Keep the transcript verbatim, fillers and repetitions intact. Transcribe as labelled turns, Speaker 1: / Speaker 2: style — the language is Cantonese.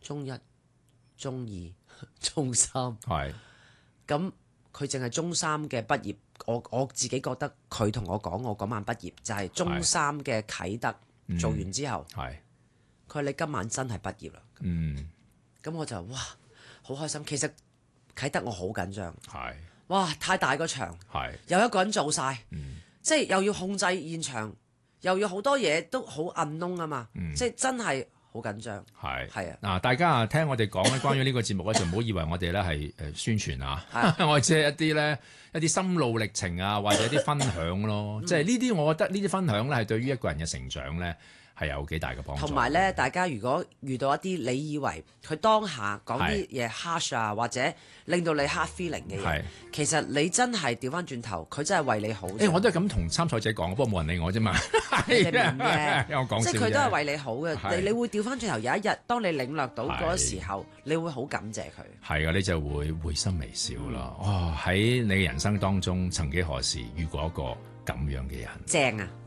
Speaker 1: 中一、中二、中三，
Speaker 2: 係
Speaker 1: 咁佢淨係中三嘅畢業，我我自己覺得佢同我講，我嗰晚畢業就係中三嘅啟德做完之後，
Speaker 2: 係
Speaker 1: 佢話你今晚真係畢業啦。
Speaker 2: 嗯
Speaker 1: 咁我就哇好開心。其實啟德我好緊張，
Speaker 2: 係
Speaker 1: 哇太大個場，
Speaker 2: 係
Speaker 1: 又一個人做晒，
Speaker 2: 嗯
Speaker 1: 即係又要控制現場，又要好多嘢都好暗窿啊嘛，
Speaker 2: 嗯
Speaker 1: 即係真係好緊張。
Speaker 2: 係
Speaker 1: 係啊，
Speaker 2: 嗱，大家啊聽我哋講咧，關於呢個節目咧，就唔好以為我哋咧係誒宣傳啊，
Speaker 1: 係
Speaker 2: 我哋只係一啲咧一啲心路歷程啊，或者一啲分享咯。即係呢啲，我覺得呢啲分享咧係對於一個人嘅成長咧係有幾大嘅幫助。
Speaker 1: 同埋咧，大家如果遇到一啲你以為佢當下講啲嘢 harsh 啊，或者令到你 hard feeling 嘅
Speaker 2: 係
Speaker 1: 嘢，其實你真係調翻轉頭，佢真係為你好啫。
Speaker 2: 誒，我都係咁同參賽者講，不過冇人理我啫嘛。
Speaker 1: 你明嘅，
Speaker 2: 我講笑啫
Speaker 1: 即係佢都係為你好嘅。
Speaker 2: 係
Speaker 1: 你你會調翻轉頭，有一日當你領略到嗰個時候，你會好感謝佢。
Speaker 2: 係啊，你就會會心微笑啦。哇！喺你嘅人生當中，曾幾何時遇過一個咁樣嘅人？
Speaker 1: 正啊！